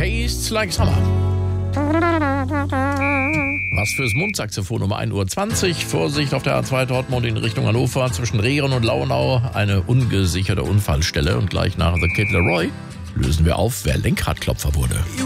Tastes Like Summer. Was fürs Mundsaxophon um 1:20 Uhr. Vorsicht auf der A2 Dortmund in Richtung Hannover. Zwischen Rehren und Launau eine ungesicherte Unfallstelle. Und gleich nach The Kid Laroi lösen wir auf, wer Lenkradklopfer wurde.